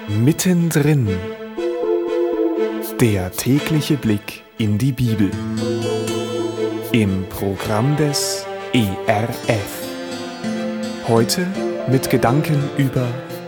Mittendrin. Der tägliche Blick in die Bibel. Im Programm des ERF. Heute mit Gedanken über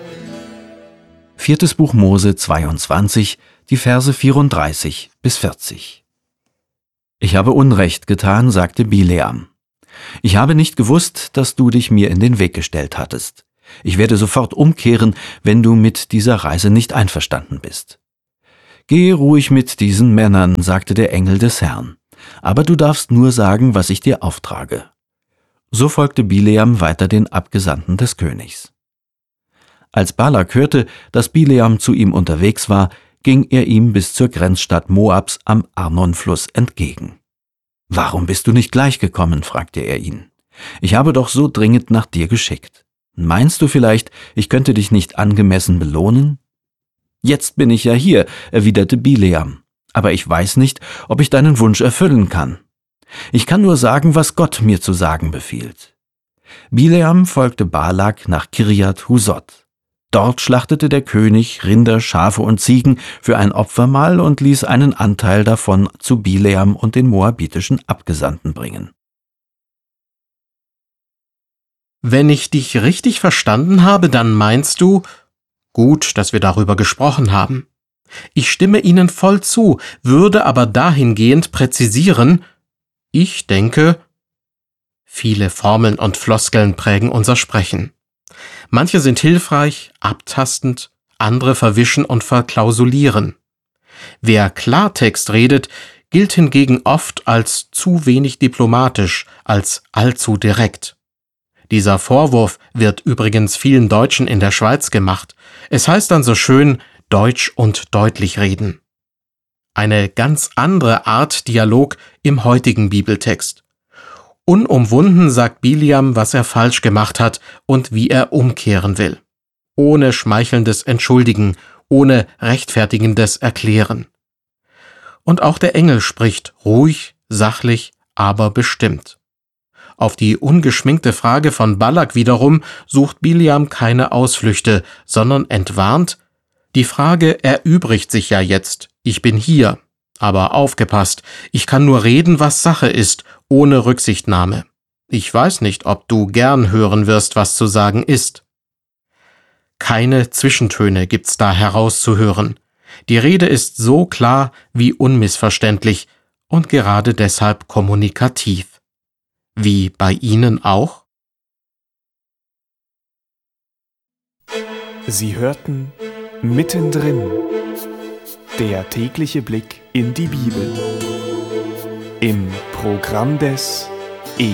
4. Buch Mose 22, die Verse 34 bis 40. Ich habe Unrecht getan, sagte Bileam. Ich habe nicht gewusst, dass du dich mir in den Weg gestellt hattest. Ich werde sofort umkehren, wenn du mit dieser Reise nicht einverstanden bist. Gehe ruhig mit diesen Männern, sagte der Engel des Herrn. Aber du darfst nur sagen, was ich dir auftrage. So folgte Bileam weiter den Abgesandten des Königs. Als Balak hörte, dass Bileam zu ihm unterwegs war, ging er ihm bis zur Grenzstadt Moabs am Arnonfluss entgegen. »Warum bist du nicht gleich gekommen?« fragte er ihn. »Ich habe doch so dringend nach dir geschickt. Meinst du vielleicht, ich könnte dich nicht angemessen belohnen?« »Jetzt bin ich ja hier«, erwiderte Bileam, »aber ich weiß nicht, ob ich deinen Wunsch erfüllen kann. Ich kann nur sagen, was Gott mir zu sagen befiehlt.« Bileam folgte Balak nach Kirjat Husot. Dort schlachtete der König Rinder, Schafe und Ziegen für ein Opfermahl und ließ einen Anteil davon zu Bileam und den moabitischen Abgesandten bringen. Wenn ich dich richtig verstanden habe, dann meinst du, gut, dass wir darüber gesprochen haben. Ich stimme Ihnen voll zu, würde aber dahingehend präzisieren, ich denke, viele Formeln und Floskeln prägen unser Sprechen. Manche sind hilfreich, abtastend, andere verwischen und verklausulieren. Wer Klartext redet, gilt hingegen oft als zu wenig diplomatisch, als allzu direkt. Dieser Vorwurf wird übrigens vielen Deutschen in der Schweiz gemacht. Es heißt dann so schön, deutsch und deutlich reden. Eine ganz andere Art Dialog im heutigen Bibeltext. Unumwunden sagt Bileam, was er falsch gemacht hat und wie er umkehren will. Ohne schmeichelndes Entschuldigen, ohne rechtfertigendes Erklären. Und auch der Engel spricht ruhig, sachlich, aber bestimmt. Auf die ungeschminkte Frage von Balak wiederum sucht Bileam keine Ausflüchte, sondern entwarnt, die Frage erübrigt sich ja jetzt, ich bin hier, aber aufgepasst, ich kann nur reden, was Sache ist, ohne Rücksichtnahme. Ich weiß nicht, ob du gern hören wirst, was zu sagen ist. Keine Zwischentöne gibt's da herauszuhören. Die Rede ist so klar wie unmissverständlich und gerade deshalb kommunikativ. Wie bei Ihnen auch? Sie hörten Mittendrin. Der tägliche Blick in die Bibel. Im Programm des